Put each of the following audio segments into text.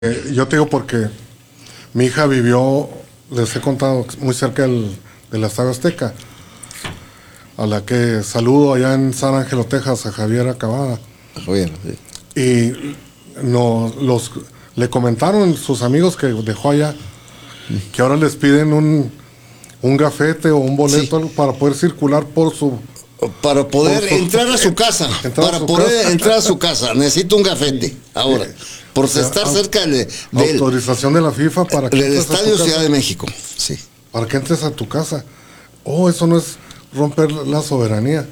Yo te digo porque mi hija vivió, les he contado, muy cerca de la Estadio Azteca, a la que saludo allá en San Ángelo, Texas, a Javier Acabada. Javier, sí. Y le comentaron sus amigos que dejó allá que ahora les piden un gafete o un boleto para poder circular para poder entrar a su casa. Entrar a su casa. Necesito un gafete. Ahora, por estar cerca de autorización de la FIFA para que del Estadio Ciudad de México. Sí. Para que entres a tu casa. Eso no es romper la soberanía.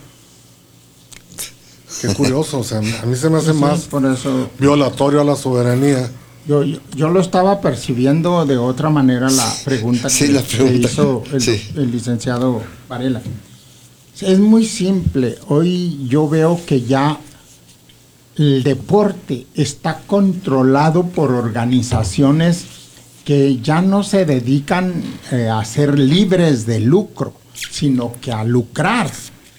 Qué curioso, o sea, a mí se me hace más por eso, violatorio a la soberanía. Yo lo estaba percibiendo de otra manera la pregunta que hizo el licenciado Varela. Es muy simple. Hoy yo veo que ya el deporte está controlado por organizaciones que ya no se dedican a ser libres de lucro, sino que a lucrar.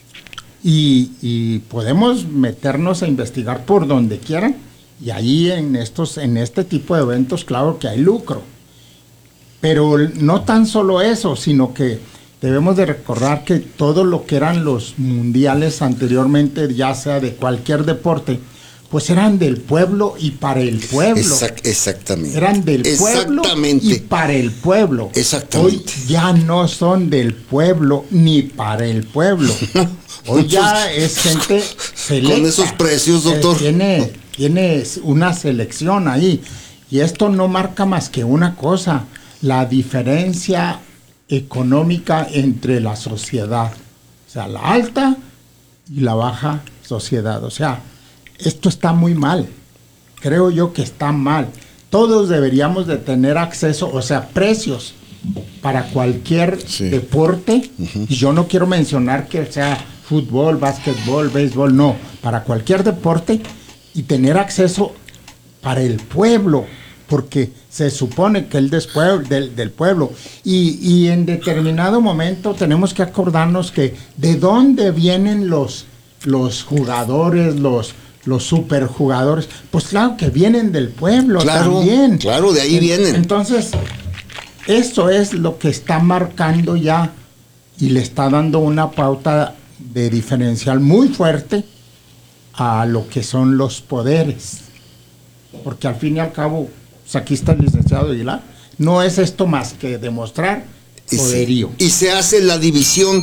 Y podemos meternos a investigar por donde quieran, y ahí en este tipo de eventos, claro que hay lucro. Pero no tan solo eso, sino que debemos de recordar que todo lo que eran los mundiales anteriormente, ya sea de cualquier deporte, pues eran del pueblo y para el pueblo. Exactamente. Eran del pueblo y para el pueblo. Exactamente. Hoy ya no son del pueblo ni para el pueblo. Hoy ya es gente selecta. Con esos precios, doctor. Tiene una selección ahí. Y esto no marca más que una cosa: la diferencia económica entre la sociedad. O sea, la alta y la baja sociedad. O sea, esto está muy mal. Creo yo que está mal. Todos deberíamos de tener acceso, o sea, precios para cualquier deporte. Y yo no quiero mencionar que sea fútbol, básquetbol, béisbol, no. Para cualquier deporte, y tener acceso para el pueblo, porque se supone que el del pueblo. Y en determinado momento tenemos que acordarnos que de dónde vienen los jugadores, los superjugadores. Pues claro que vienen del pueblo, también. Claro, de ahí vienen. Entonces, eso es lo que está marcando ya y le está dando una pauta de diferencial muy fuerte a lo que son los poderes. Porque al fin y al cabo, pues aquí está el licenciado Aguilar, no es esto más que demostrar poderío. Y se hace la división,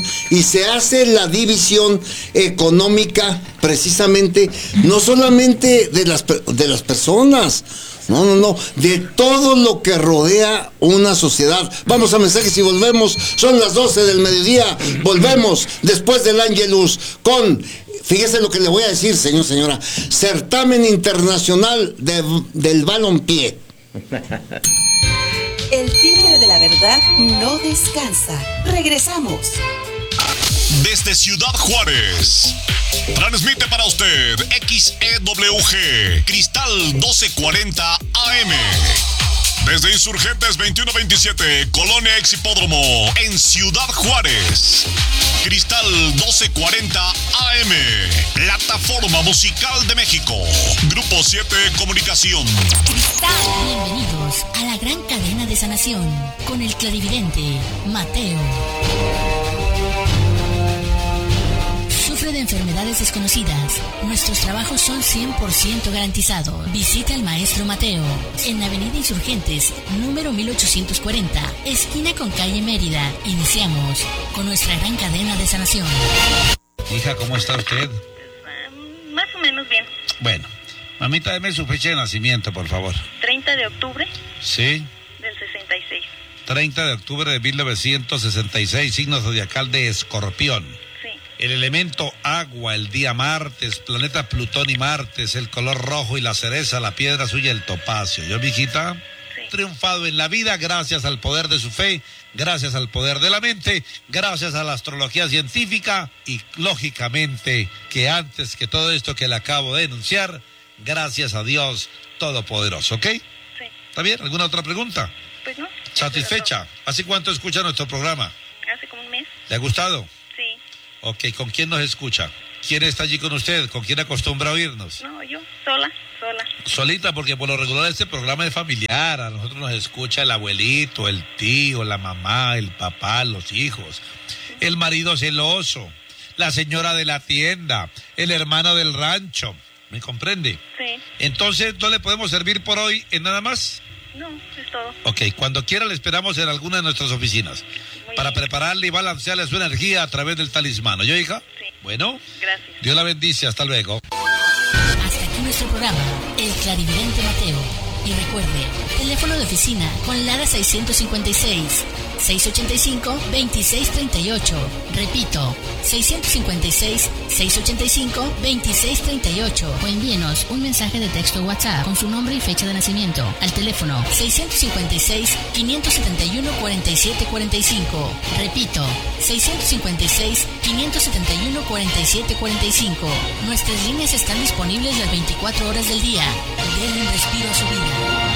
económica, precisamente, no solamente de las personas, no, de todo lo que rodea una sociedad. Vamos a mensajes y volvemos. Son las 12 del mediodía. Volvemos después del Ángelus con, fíjese lo que le voy a decir, señora, certamen internacional del balompié. El timbre de la verdad no descansa. Regresamos. Desde Ciudad Juárez, transmite para usted XEWG Cristal 1240 AM. Desde Insurgentes 2127, Colonia Ex Hipódromo, en Ciudad Juárez. Cristal 1240 AM, Plataforma Musical de México. Grupo 7 Comunicación. Bienvenidos a la gran cadena de sanación con el clarividente Mateo. Sufre de enfermedades desconocidas. Nuestros trabajos son 100% garantizados. Visita al maestro Mateo en Avenida Insurgentes, número 1840, esquina con calle Mérida. Iniciamos con nuestra gran cadena de sanación. Hija, ¿cómo está usted? Más o menos bien. Bueno, mamita, deme su fecha de nacimiento, por favor. 30 de octubre. Sí. Del 66. 30 de octubre de 1966, signo zodiacal de Escorpión. El elemento agua, el día martes, planeta Plutón y Martes, el color rojo y la cereza, la piedra suya, el topacio. ¿Yo, mijita? Sí. Triunfado en la vida gracias al poder de su fe, gracias al poder de la mente, gracias a la astrología científica y, lógicamente, que antes que todo esto que le acabo de enunciar, gracias a Dios Todopoderoso, ¿ok? Sí. ¿Está bien? ¿Alguna otra pregunta? Pues no. ¿Satisfecha? ¿Hace cuánto escucha nuestro programa? Hace como un mes. ¿Le ha gustado? Sí. Ok, ¿con quién nos escucha? ¿Quién está allí con usted? ¿Con quién acostumbra a oírnos? No, yo, sola. Solita, porque por lo regular este programa es familiar. A nosotros nos escucha el abuelito, el tío, la mamá, el papá, los hijos, el marido celoso, la señora de la tienda, el hermano del rancho. ¿Me comprende? Sí. Entonces, ¿no le podemos servir por hoy en nada más? No, es todo. Ok, cuando quiera le esperamos en alguna de nuestras oficinas para prepararle y balancearle su energía a través del talismán. ¿Yo, hija? Sí. Bueno, Gracias. Dios la bendice. Hasta luego. Hasta aquí nuestro programa, El Clarividente Mateo. Y recuerde, teléfono de oficina con Lara 656-685-2638. Repito, 656-685-2638. O envíenos un mensaje de texto WhatsApp con su nombre y fecha de nacimiento al teléfono 656-571-4745. Repito, 656-571-4745. Nuestras líneas están disponibles las 24 horas del día. Denle un respiro a su vida.